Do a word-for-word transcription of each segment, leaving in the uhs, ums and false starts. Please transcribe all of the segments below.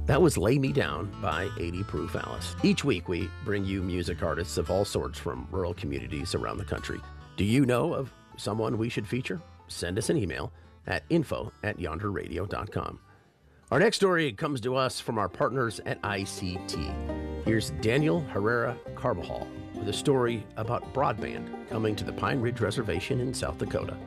That was Lay Me Down by eighty Proof Alice. Each week, we bring you music artists of all sorts from rural communities around the country. Do you know of someone we should feature? Send us an email at info at yonder radio dot com. Our next story comes to us from our partners at I C T. Here's Daniel Herrera Carbajal with a story about broadband coming to the Pine Ridge Reservation in South Dakota.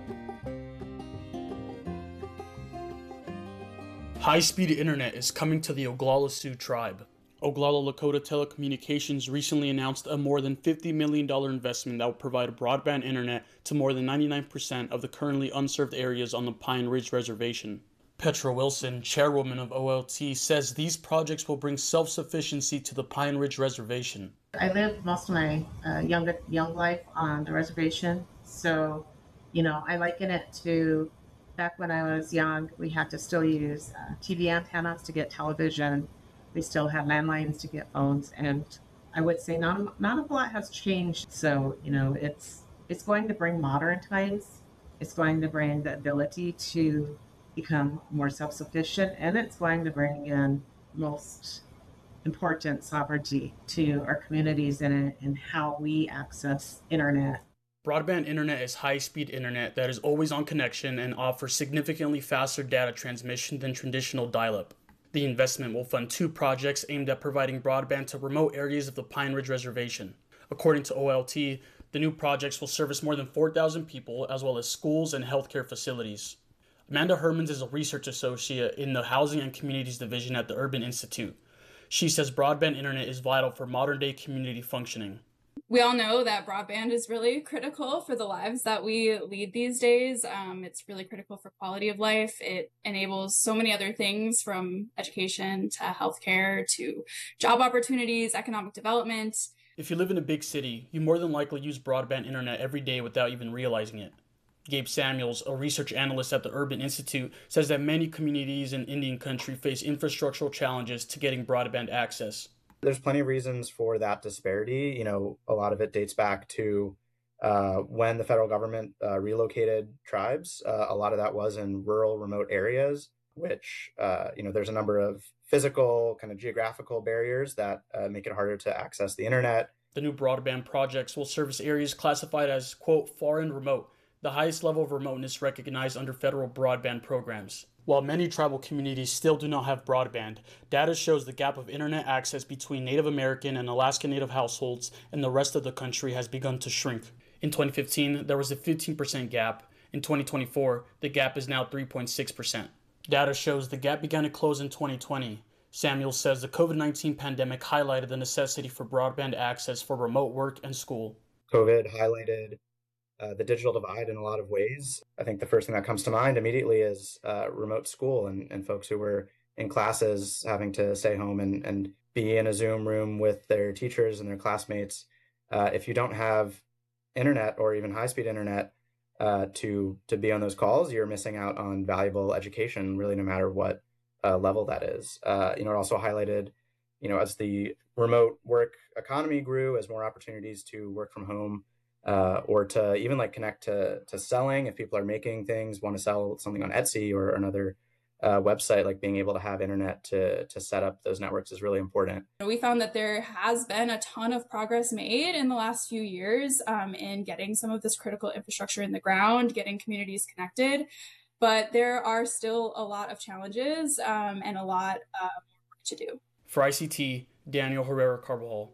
High-speed internet is coming to the Oglala Sioux tribe. Oglala Lakota Telecommunications recently announced a more than fifty million dollars investment that will provide broadband internet to more than ninety-nine percent of the currently unserved areas on the Pine Ridge Reservation. Petra Wilson, chairwoman of O L T, says these projects will bring self-sufficiency to the Pine Ridge Reservation. I lived most of my uh, young, young life on the reservation, so, you know, I liken it to back when I was young. We had to still use uh, T V antennas to get television. We still had landlines to get phones, and I would say not not a lot has changed. So, you know, it's it's going to bring modern times. It's going to bring the ability to become more self-sufficient, and it's going to bring in most important sovereignty to our communities and in how we access internet. Broadband internet is high-speed internet that is always on connection and offers significantly faster data transmission than traditional dial-up. The investment will fund two projects aimed at providing broadband to remote areas of the Pine Ridge Reservation. According to O L T, the new projects will service more than four thousand people, as well as schools and healthcare facilities. Amanda Hermans is a research associate in the Housing and Communities Division at the Urban Institute. She says broadband internet is vital for modern-day community functioning. We all know that broadband is really critical for the lives that we lead these days. Um, it's really critical for quality of life. It enables so many other things, from education to healthcare to job opportunities, economic development. If you live in a big city, you more than likely use broadband internet every day without even realizing it. Gabe Samuels, a research analyst at the Urban Institute, says that many communities in Indian country face infrastructural challenges to getting broadband access. There's plenty of reasons for that disparity. You know, a lot of it dates back to uh, when the federal government uh, relocated tribes. Uh, a lot of that was in rural, remote areas, which, uh, you know, there's a number of physical, kind of geographical barriers that uh, make it harder to access the internet. The new broadband projects will service areas classified as, quote, far and remote, the highest level of remoteness recognized under federal broadband programs. While many tribal communities still do not have broadband, data shows the gap of internet access between Native American and Alaska Native households and the rest of the country has begun to shrink. In twenty fifteen, there was a fifteen percent gap. In twenty twenty-four, the gap is now three point six percent. Data shows the gap began to close in twenty twenty. Samuel says the COVID nineteen pandemic highlighted the necessity for broadband access for remote work and school. COVID highlighted Uh, the digital divide in a lot of ways. I think the first thing that comes to mind immediately is uh, remote school and, and folks who were in classes having to stay home and, and be in a Zoom room with their teachers and their classmates. Uh, if you don't have internet or even high-speed internet uh, to to be on those calls, you're missing out on valuable education, really, no matter what uh, level that is. Uh, you know, it also highlighted, you know, as the remote work economy grew, as more opportunities to work from home Uh, or to even like connect to to selling. If people are making things, want to sell something on Etsy or another uh, website, like being able to have internet to to set up those networks is really important. We found that there has been a ton of progress made in the last few years um, in getting some of this critical infrastructure in the ground, getting communities connected, but there are still a lot of challenges um, and a lot uh, more work to do. For I C T, Daniel Herrera Carbajal.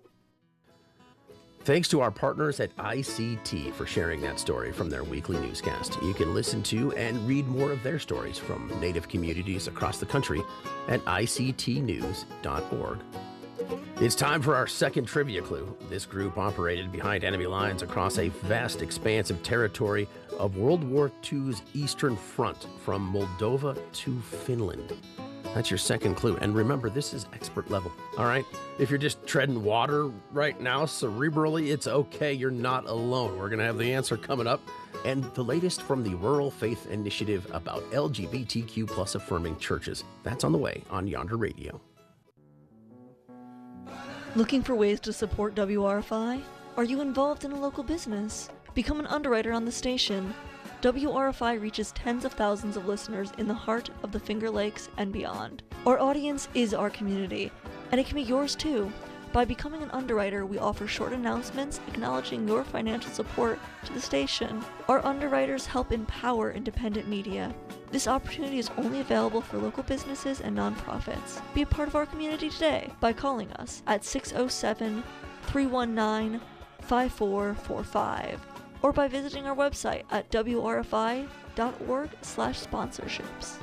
Thanks to our partners at I C T for sharing that story from their weekly newscast. You can listen to and read more of their stories from Native communities across the country at I C T news dot org. It's time for our second trivia clue. This group operated behind enemy lines across a vast expanse of territory of World War Two's Eastern Front, from Moldova to Finland. That's your second clue. And remember, this is expert level. All right? If you're just treading water right now cerebrally, it's okay. You're not alone. We're going to have the answer coming up. And the latest from the Rural Faith Initiative about L G B T Q plus affirming churches. That's on the way on Yonder Radio. Looking for ways to support W R F I? Are you involved in a local business? Become an underwriter on the station. W R F I reaches tens of thousands of listeners in the heart of the Finger Lakes and beyond. Our audience is our community, and it can be yours too. By becoming an underwriter, we offer short announcements acknowledging your financial support to the station. Our underwriters help empower independent media. This opportunity is only available for local businesses and nonprofits. Be a part of our community today by calling us at six oh seven, three one nine, five four four five or by visiting our website at W R F I dot org slash sponsorships.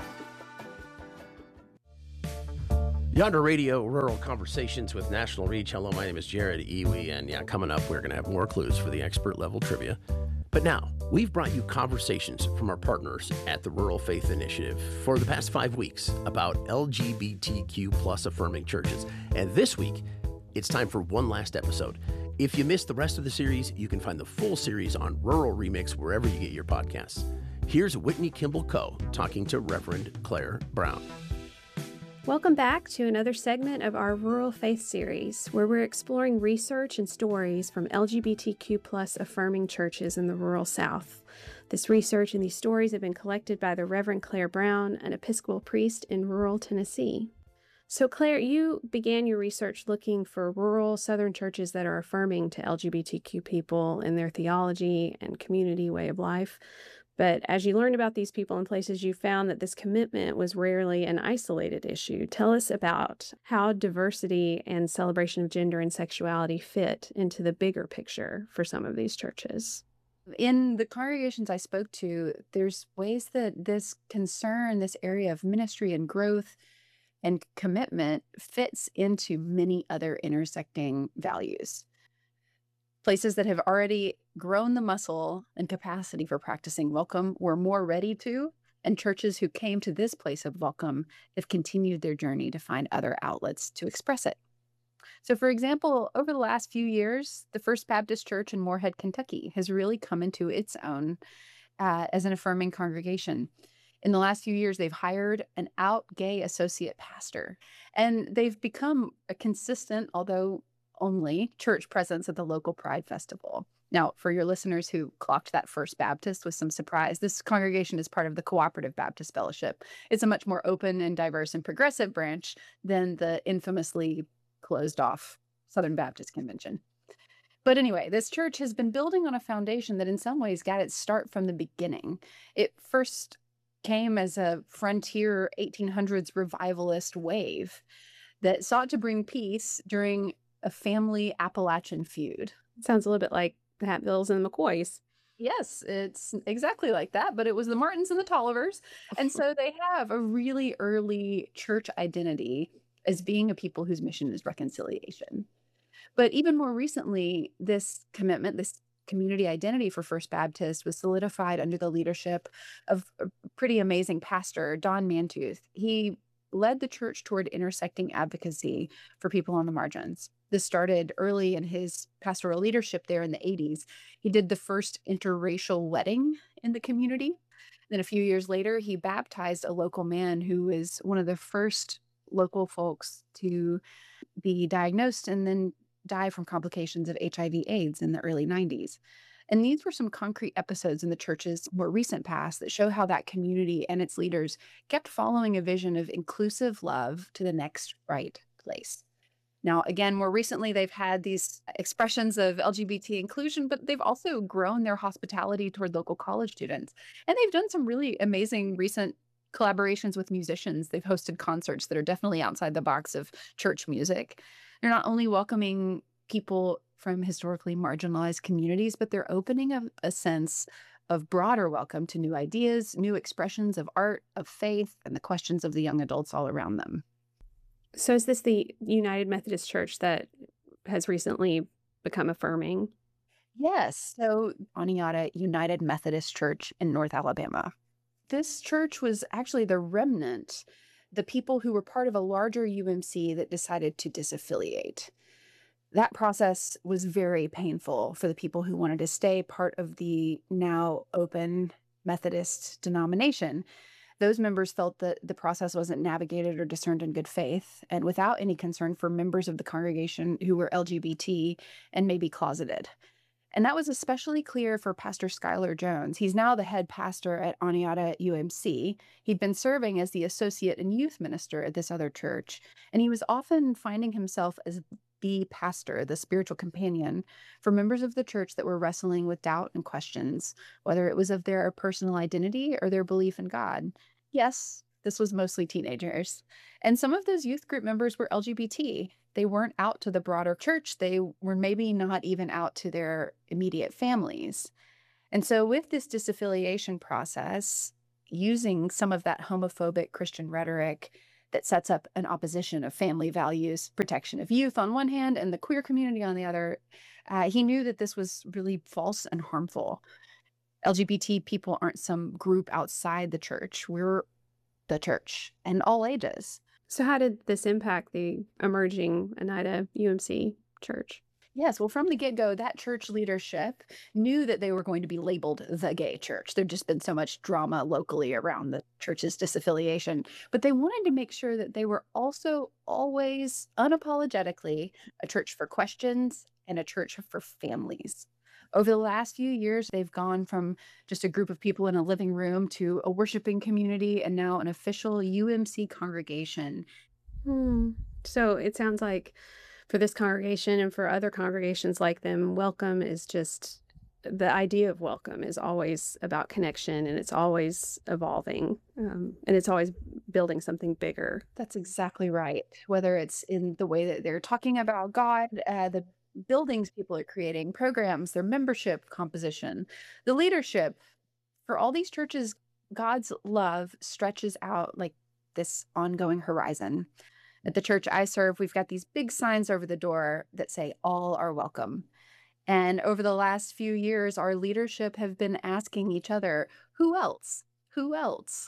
Yonder Radio Rural Conversations with National Reach. Hello, my name is Jared Iwi, and yeah, coming up, we're going to have more clues for the expert level trivia. But now, we've brought you conversations from our partners at the Rural Faith Initiative for the past five weeks about L G B T Q plus affirming churches. And this week, it's time for one last episode. If you missed the rest of the series, you can find the full series on Rural Remix wherever you get your podcasts. Here's Whitney Kimball Coe talking to Reverend Claire Brown. Welcome back to another segment of our Rural Faith series, where we're exploring research and stories from L G B T Q plus affirming churches in the rural South. This research and these stories have been collected by the Reverend Claire Brown, an Episcopal priest in rural Tennessee. So Claire, you began your research looking for rural Southern churches that are affirming to L G B T Q people in their theology and community way of life. But as you learned about these people and places, you found that this commitment was rarely an isolated issue. Tell us about how diversity and celebration of gender and sexuality fit into the bigger picture for some of these churches. In the congregations I spoke to, there's ways that this concern, this area of ministry and growth and commitment fits into many other intersecting values. Places that have already grown the muscle and capacity for practicing welcome were more ready to, and churches who came to this place of welcome have continued their journey to find other outlets to express it. So, for example, over the last few years, the First Baptist Church in Morehead, Kentucky has really come into its own uh, as an affirming congregation. In the last few years, they've hired an out gay associate pastor, and they've become a consistent, although only, church presence at the local Pride Festival. Now, for your listeners who clocked that First Baptist with some surprise, this congregation is part of the Cooperative Baptist Fellowship. It's a much more open and diverse and progressive branch than the infamously closed-off Southern Baptist Convention. But anyway, this church has been building on a foundation that in some ways got its start from the beginning. It first came as a frontier eighteen hundreds revivalist wave that sought to bring peace during a family Appalachian feud. Sounds a little bit like the Hatfields and the McCoys. Yes, it's exactly like that, but it was the Martins and the Tollivers. And so they have a really early church identity as being a people whose mission is reconciliation. But even more recently, this commitment, this community identity for First Baptist was solidified under the leadership of a pretty amazing pastor, Don Mantooth. He led the church toward intersecting advocacy for people on the margins. This started early in his pastoral leadership there in the eighties. He did the first interracial wedding in the community. Then a few years later, he baptized a local man who was one of the first local folks to be diagnosed and then die from complications of H I V AIDS in the early nineties. And these were some concrete episodes in the church's more recent past that show how that community and its leaders kept following a vision of inclusive love to the next right place. Now, again, more recently, they've had these expressions of L G B T inclusion, but they've also grown their hospitality toward local college students. And they've done some really amazing recent collaborations with musicians. They've hosted concerts that are definitely outside the box of church music. They're not only welcoming people from historically marginalized communities, but they're opening a, a sense of broader welcome to new ideas, new expressions of art, of faith, and the questions of the young adults all around them. So is this the United Methodist Church that has recently become affirming? Yes. So Aniata United Methodist Church in North Alabama. This church was actually the remnant, the people who were part of a larger U M C that decided to disaffiliate. That process was very painful for the people who wanted to stay part of the now open Methodist denomination. Those members felt that the process wasn't navigated or discerned in good faith, and without any concern for members of the congregation who were L G B T and maybe closeted. And that was especially clear for Pastor Skylar Jones. He's now the head pastor at Oneonta U M C. He'd been serving as the associate and youth minister at this other church, and he was often finding himself as the pastor, the spiritual companion for members of the church that were wrestling with doubt and questions, whether it was of their personal identity or their belief in God. Yes, this was mostly teenagers. And some of those youth group members were L G B T. They weren't out to the broader church. They were maybe not even out to their immediate families. And so with this disaffiliation process, using some of that homophobic Christian rhetoric that sets up an opposition of family values, protection of youth on one hand, and the queer community on the other, uh, he knew that this was really false and harmful. L G B T people aren't some group outside the church. We're the church, and all ages. So how did this impact the emerging Oneida U M C church? Yes, well, from the get-go, that church leadership knew that they were going to be labeled the gay church. There'd just been so much drama locally around the church's disaffiliation. But they wanted to make sure that they were also always unapologetically a church for questions and a church for families. Over the last few years, they've gone from just a group of people in a living room to a worshiping community and now an official U M C congregation. Hmm. So it sounds like for this congregation and for other congregations like them, welcome is just, the idea of welcome is always about connection, and it's always evolving, um, and it's always building something bigger. That's exactly right. Whether it's in the way that they're talking about God, uh, the buildings people are creating, programs, their membership composition, the leadership. For all these churches, God's love stretches out like this ongoing horizon. At the church I serve, we've got these big signs over the door that say, all are welcome. And over the last few years, our leadership have been asking each other, who else? Who else?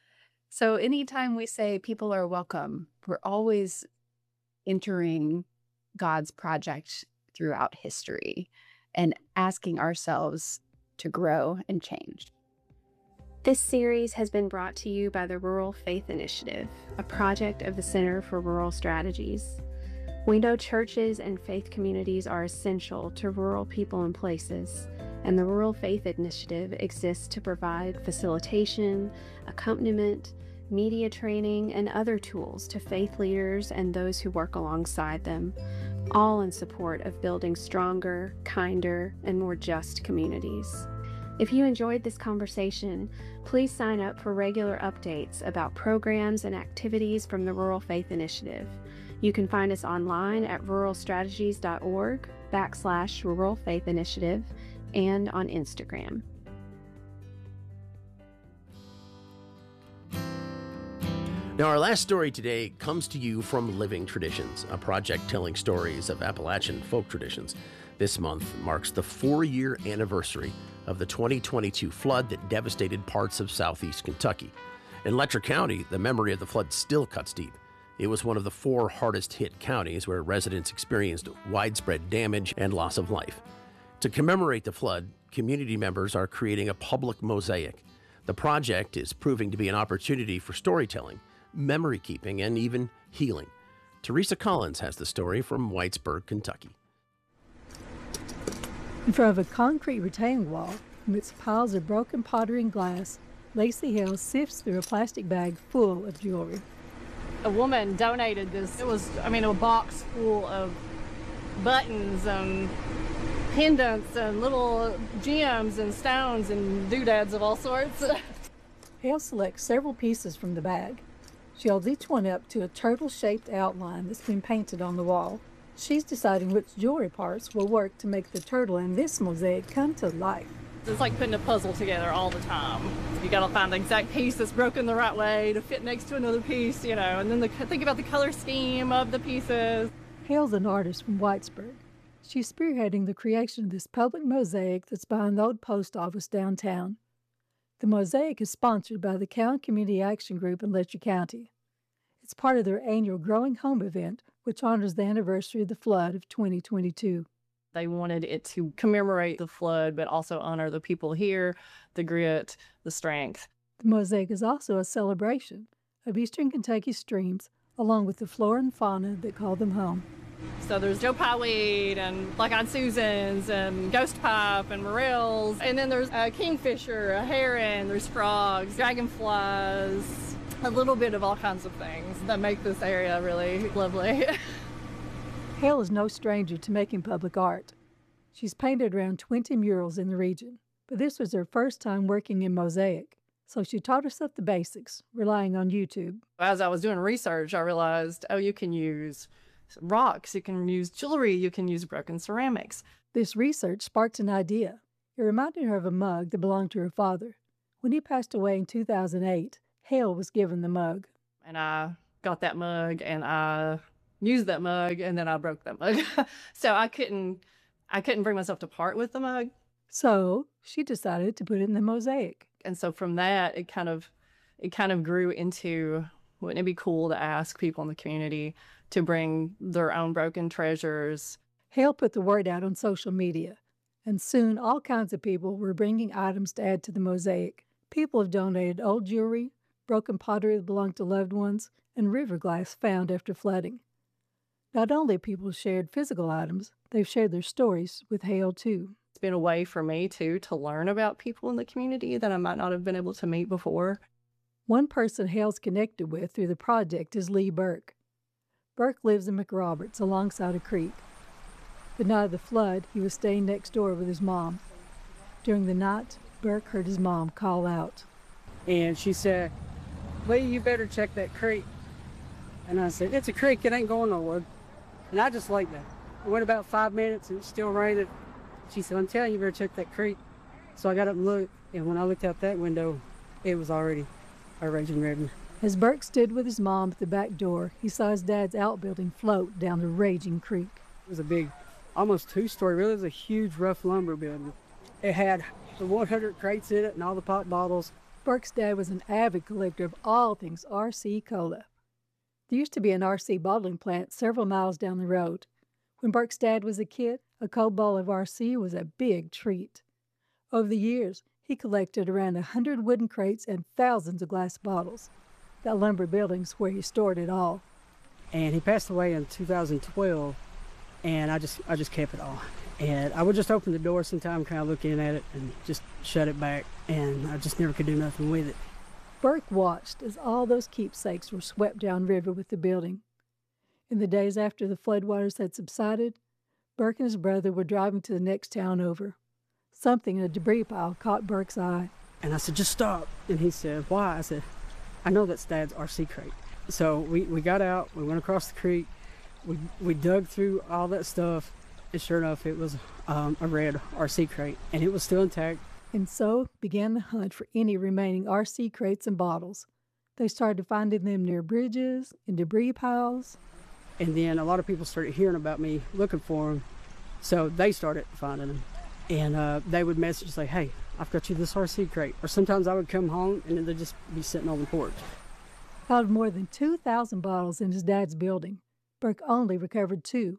So anytime we say people are welcome, we're always entering God's project throughout history and asking ourselves to grow and change. This series has been brought to you by the Rural Faith Initiative, a project of the Center for Rural Strategies. We know churches and faith communities are essential to rural people and places, and the Rural Faith Initiative exists to provide facilitation, accompaniment, media training, and other tools to faith leaders and those who work alongside them, all in support of building stronger, kinder, and more just communities. If you enjoyed this conversation, please sign up for regular updates about programs and activities from the Rural Faith Initiative. You can find us online at ruralstrategies.org backslash Rural Faith Initiative and on Instagram. Now, our last story today comes to you from Living Traditions, a project telling stories of Appalachian folk traditions. This month marks the four-year anniversary of the twenty twenty-two flood that devastated parts of southeast Kentucky. In Letcher County, the memory of the flood still cuts deep. It was one of the four hardest-hit counties where residents experienced widespread damage and loss of life. To commemorate the flood, community members are creating a public mosaic. The project is proving to be an opportunity for storytelling, memory keeping, and even healing. Teresa Collins has the story from Whitesburg, Kentucky. In front of a concrete retaining wall, amidst piles of broken pottery and glass, Lacey Hill sifts through a plastic bag full of jewelry. A woman donated this. It was, I mean, a box full of buttons and pendants and little gems and stones and doodads of all sorts. Hill selects several pieces from the bag. She holds each one up to a turtle-shaped outline that's been painted on the wall. She's deciding which jewelry parts will work to make the turtle in this mosaic come to life. It's like putting a puzzle together all the time. You gotta find the exact piece that's broken the right way to fit next to another piece, you know, and then the, think about the color scheme of the pieces. Hale's an artist from Whitesburg. She's spearheading the creation of this public mosaic that's behind the old post office downtown. The mosaic is sponsored by the Cowan Community Action Group in Letcher County. It's part of their annual Growing Home event, which honors the anniversary of the flood of twenty twenty-two. They wanted it to commemorate the flood, but also honor the people here, the grit, the strength. The mosaic is also a celebration of Eastern Kentucky streams, along with the flora and fauna that call them home. So there's Joe Pyeweed and Black-Eyed Susans and Ghost Pipe and morels. And then there's a kingfisher, a heron, there's frogs, dragonflies, a little bit of all kinds of things that make this area really lovely. Hale is no stranger to making public art. She's painted around twenty murals in the region, but this was her first time working in mosaic. So she taught herself the basics, relying on YouTube. As I was doing research, I realized, oh, you can use rocks, you can use jewelry, you can use broken ceramics. This research sparked an idea. It reminded her of a mug that belonged to her father. When he passed away in two thousand eight, Hale was given the mug. And I got that mug and I used that mug and then I broke that mug. So I couldn't, I couldn't bring myself to part with the mug. So she decided to put it in the mosaic. And so from that, it kind of, it kind of grew into, wouldn't it be cool to ask people in the community to bring their own broken treasures? Hale put the word out on social media, and soon all kinds of people were bringing items to add to the mosaic. People have donated old jewelry, broken pottery that belonged to loved ones, and river glass found after flooding. Not only have people shared physical items, they've shared their stories with Hale too. It's been a way for me too to learn about people in the community that I might not have been able to meet before. One person Hale's connected with through the project is Lee Burke. Burke lives in McRoberts alongside a creek. The night of the flood, he was staying next door with his mom. During the night, Burke heard his mom call out. And she said, "Lee, you better check that creek." And I said, "It's a creek, it ain't going nowhere." And I just like that. It went about five minutes and it still raining. She said, "I'm telling you, you better check that creek." So I got up and looked, and when I looked out that window, it was already a raging river. As Burke stood with his mom at the back door, he saw his dad's outbuilding float down the raging creek. It was a big, almost two-story, really. It was a huge, rough lumber building. It had the one hundred crates in it and all the pop bottles. Burke's dad was an avid collector of all things R C Cola. There used to be an R C bottling plant several miles down the road. When Burke's dad was a kid, a cold bowl of R C was a big treat. Over the years, he collected around a hundred wooden crates and thousands of glass bottles. That lumber building's where he stored it all. And he passed away in two thousand twelve, and I just I just kept it all. And I would just open the door sometime, kind of look in at it, and just shut it back, and I just never could do nothing with it. Burke watched as all those keepsakes were swept downriver with the building. In the days after the floodwaters had subsided, Burke and his brother were driving to the next town over. Something in a debris pile caught Burke's eye. And I said, "Just stop." And he said, "Why?" I said, "I know that's Dad's R C crate." So we, we got out, we went across the creek, we, we dug through all that stuff, and sure enough, it was um, a red R C crate, and it was still intact. And so began the hunt for any remaining R C crates and bottles. They started finding them near bridges, in debris piles. And then a lot of people started hearing about me looking for them, so they started finding them. And uh, they would message and say, "Hey, I've got you this R C crate." Or sometimes I would come home and then they'd just be sitting on the porch. Out of more than two thousand bottles in his dad's building, Burke only recovered two.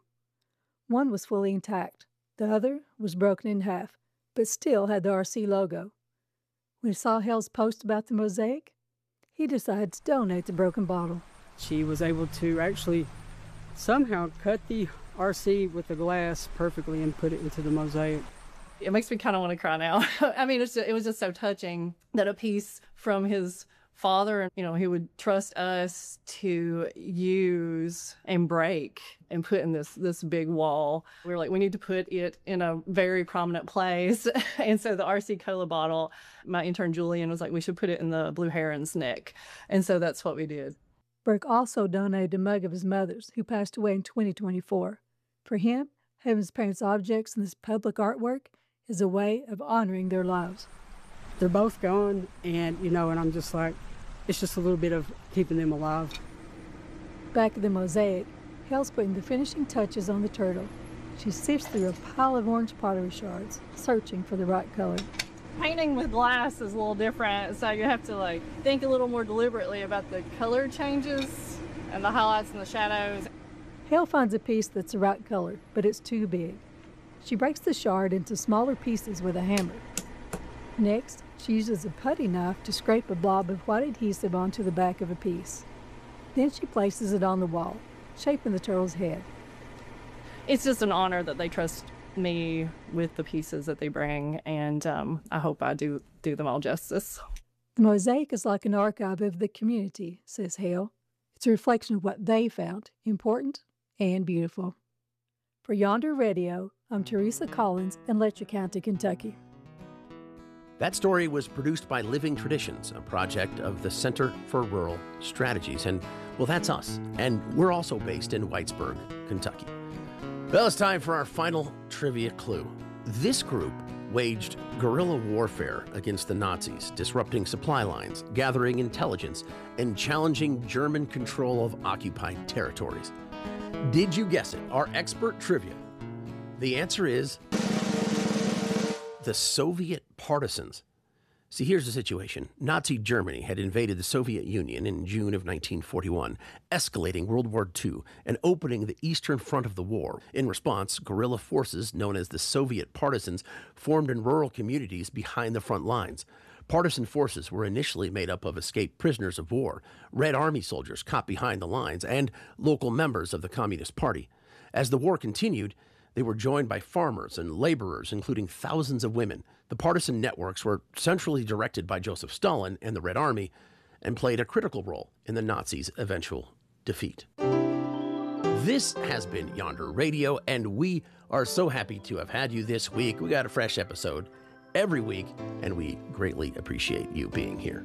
One was fully intact. The other was broken in half, but still had the R C logo. When he saw Hale's post about the mosaic, he decided to donate the broken bottle. She was able to actually somehow cut the R C with the glass perfectly and put it into the mosaic. It makes me kind of want to cry now. I mean, it's just, it was just so touching that a piece from his father, you know, he would trust us to use and break and put in this this big wall. We were like, we need to put it in a very prominent place. And so the R C Cola bottle, my intern Julian was like, we should put it in the Blue Heron's neck. And so that's what we did. Burke also donated a mug of his mother's, who passed away in twenty twenty-four. For him, having his parents' objects in this public artwork is a way of honoring their lives. They're both gone, and, you know, and I'm just like, it's just a little bit of keeping them alive. Back at the mosaic, Hale's putting the finishing touches on the turtle. She sifts through a pile of orange pottery shards, searching for the right color. Painting with glass is a little different, so you have to like think a little more deliberately about the color changes and the highlights and the shadows. Hale finds a piece that's the right color, but it's too big. She breaks the shard into smaller pieces with a hammer. Next, she uses a putty knife to scrape a blob of white adhesive onto the back of a piece. Then she places it on the wall, shaping the turtle's head. it's just an honor that they trust me with the pieces that they bring, and um, I hope I do do them all justice. The mosaic is like an archive of the community, says Hale. It's a reflection of what they found important and beautiful. For Yonder Radio, I'm Teresa Collins in Letcher County, Kentucky. That story was produced by Living Traditions, a project of the Center for Rural Strategies. And, well, that's us. And we're also based in Whitesburg, Kentucky. Well, it's time for our final trivia clue. This group waged guerrilla warfare against the Nazis, disrupting supply lines, gathering intelligence, and challenging German control of occupied territories. Did you guess it? Our expert trivia. The answer is the Soviet partisans. See, here's the situation. Nazi Germany had invaded the Soviet Union in June of nineteen forty-one, escalating World War Two and opening the Eastern Front of the war. In response, guerrilla forces known as the Soviet partisans formed in rural communities behind the front lines. Partisan forces were initially made up of escaped prisoners of war, Red Army soldiers caught behind the lines, and local members of the Communist Party. As the war continued, they were joined by farmers and laborers, including thousands of women. The partisan networks were centrally directed by Joseph Stalin and the Red Army and played a critical role in the Nazis' eventual defeat. This has been Yonder Radio, and we are so happy to have had you this week. We got a fresh episode every week, and we greatly appreciate you being here.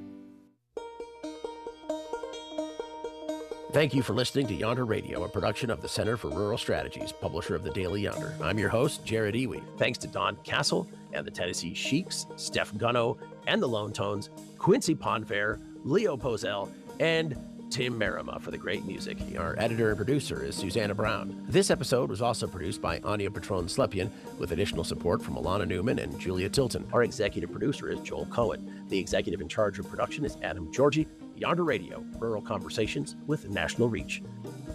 Thank you for listening to Yonder Radio, a production of the Center for Rural Strategies, publisher of the Daily Yonder. I'm your host, Jared Iwi. Thanks to Don Castle and the Tennessee Sheiks, Steph Gunno and the Lone Tones, Quincy Ponfair, Leo Pozell, and Tim Merima for the great music. Our editor and producer is Susanna Brown. This episode was also produced by Anya Patron-Slepian with additional support from Alana Newman and Julia Tilton. Our executive producer is Joel Cohen. The executive in charge of production is Adam Georgie. Yonder Radio, rural conversations with national reach.